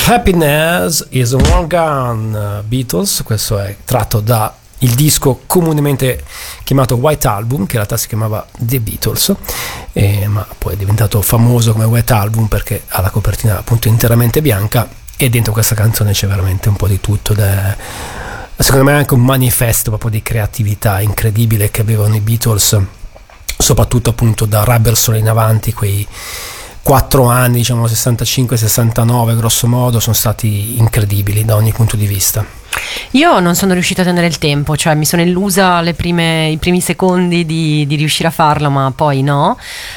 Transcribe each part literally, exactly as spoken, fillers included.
Happiness is a One Gun, Beatles. Questo è tratto da il disco comunemente chiamato White Album, che in realtà si chiamava The Beatles, eh, ma poi è diventato famoso come White Album perché ha la copertina appunto interamente bianca, e dentro questa canzone c'è veramente un po' di tutto. Da, secondo me è anche un manifesto proprio di creatività incredibile che avevano i Beatles, soprattutto appunto da Rubber Soul in avanti. Quei quattro anni, diciamo sessantacinque sessantanove grosso modo, sono stati incredibili da ogni punto di vista. Io non sono riuscita a tenere il tempo, cioè mi sono illusa le prime, i primi secondi di, di riuscire a farlo, ma poi no.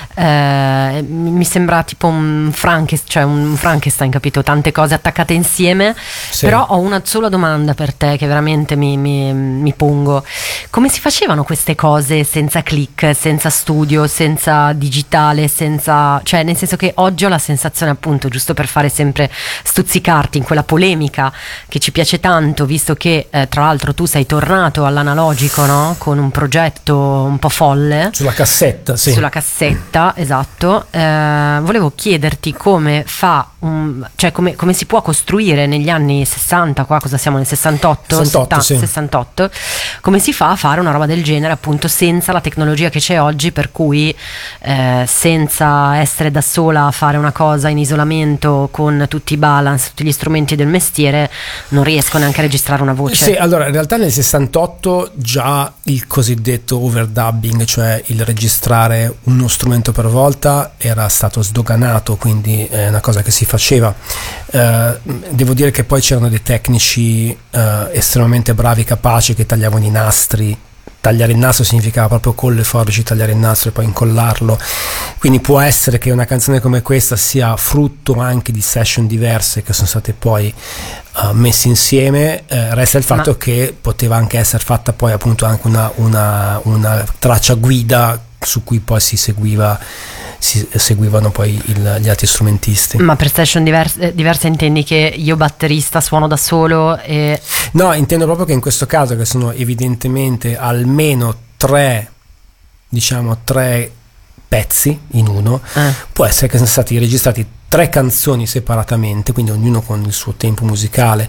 Eh, mi sembra tipo un Frankenstein, cioè un Frankenstein, capito? Tante cose attaccate insieme. Sì. Però ho una sola domanda per te che veramente mi, mi, mi pongo: come si facevano queste cose senza click, senza studio, senza digitale, senza, cioè nel senso che oggi ho la sensazione, appunto, giusto per fare sempre stuzzicarti in quella polemica che ci piace tanto, visto che eh, tra l'altro tu sei tornato all'analogico, no? Con un progetto un po' folle sulla cassetta, sì. Sulla cassetta, esatto. Eh, volevo chiederti come fa un, cioè come, come si può costruire negli anni sessanta, qua cosa siamo nel sessantotto, sessantotto, sì. sessantotto, come si fa a fare una roba del genere appunto senza la tecnologia che c'è oggi, per cui eh, senza essere da sola a fare una cosa in isolamento con tutti i balance, tutti gli strumenti del mestiere, non riesco neanche a registrare una voce. Sì, allora in realtà nel sessantotto già il cosiddetto overdubbing, cioè il registrare uno strumento per volta, era stato sdoganato, quindi è una cosa che si faceva. Eh, devo dire che poi c'erano dei tecnici eh, estremamente bravi, capaci, che tagliavano i nastri. Tagliare il nastro significava proprio con le forbici tagliare il nastro e poi incollarlo, quindi può essere che una canzone come questa sia frutto anche di session diverse che sono state poi uh, messe insieme. Eh, resta il fatto Ma... che poteva anche essere fatta poi appunto anche una, una, una traccia guida su cui poi si seguiva si seguivano poi il, gli altri strumentisti. Ma per session diverse, diverse intendi che io batterista suono da solo e... No, intendo proprio che in questo caso, che sono evidentemente almeno tre, diciamo tre pezzi in uno, eh. può essere che siano stati registrati tre canzoni separatamente, quindi ognuno con il suo tempo musicale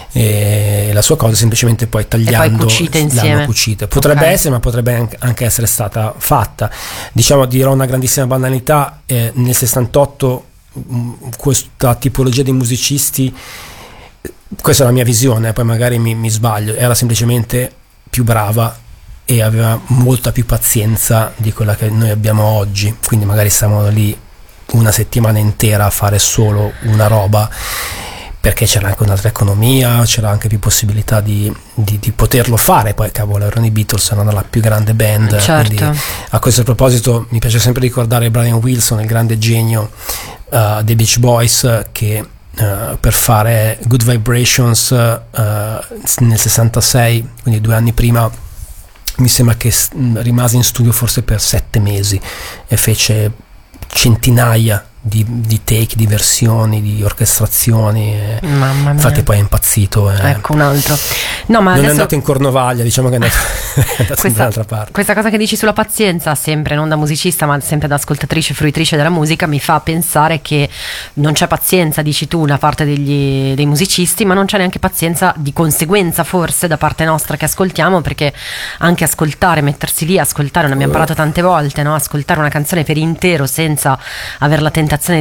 e la sua cosa, semplicemente poi tagliando, e poi cucite insieme. Cucite. Potrebbe okay. essere, ma potrebbe anche essere stata fatta. Diciamo, dirò una grandissima banalità, eh, nel sessantotto mh, questa tipologia di musicisti, questa è la mia visione, poi magari mi, mi sbaglio, era semplicemente più brava e aveva molta più pazienza di quella che noi abbiamo oggi, quindi magari stavano lì una settimana intera a fare solo una roba, perché c'era anche un'altra economia, c'era anche più possibilità di, di, di poterlo fare. Poi cavolo, erano i Beatles, erano la più grande band, certo. Quindi, a questo proposito mi piace sempre ricordare Brian Wilson, il grande genio uh, dei Beach Boys, che uh, per fare Good Vibrations uh, nel sessantasei, quindi due anni prima, mi sembra che rimase in studio forse per sette mesi e fece centinaia di, di take, di versioni, di orchestrazioni. Mamma mia. Infatti poi è impazzito. Eh. Ecco un altro. No, ma non adesso... è andato in Cornovaglia, diciamo che è andato, è andato questa, in un'altra parte. Questa cosa che dici sulla pazienza, sempre non da musicista ma sempre da ascoltatrice, fruitrice della musica, mi fa pensare che non c'è pazienza, dici tu, da parte degli, dei musicisti, ma non c'è neanche pazienza di conseguenza forse da parte nostra che ascoltiamo, perché anche ascoltare, mettersi lì, ascoltare, ne abbiamo parlato tante volte, no? Ascoltare una canzone per intero senza aver la tentazione